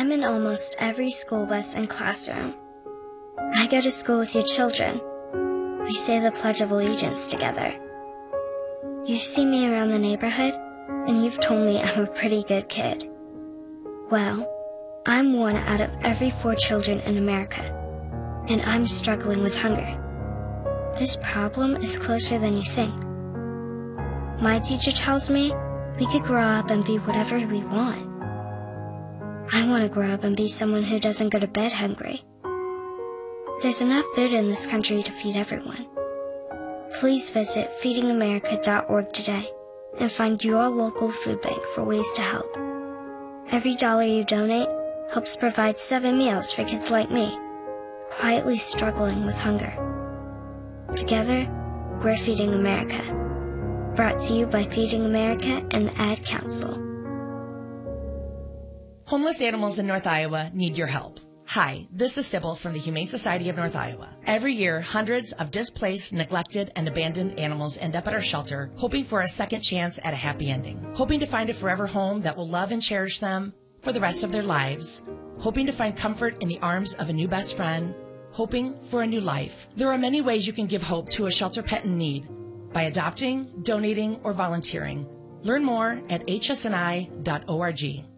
I'm in almost every school bus and classroom. I go to school with your children. We say the Pledge of Allegiance together. You've seen me around the neighborhood, and you've told me I'm a pretty good kid. Well, I'm one out of every 4 children in America, and I'm struggling with hunger. This problem is closer than you think. My teacher tells me we could grow up and be whatever we want. I want to grow up and be someone who doesn't go to bed hungry. There's enough food in this country to feed everyone. Please visit feedingamerica.org today and find your local food bank for ways to help. Every dollar you donate helps provide 7 meals for kids like me, quietly struggling with hunger. Together, we're Feeding America. Brought to you by Feeding America and the Ad Council. Homeless animals in North Iowa need your help. Hi, this is Sybil from the Humane Society of North Iowa. Every year, hundreds of displaced, neglected, and abandoned animals end up at our shelter, hoping for a second chance at a happy ending, hoping to find a forever home that will love and cherish them for the rest of their lives, hoping to find comfort in the arms of a new best friend, hoping for a new life. There are many ways you can give hope to a shelter pet in need: by adopting, donating, or volunteering. Learn more at hsni.org.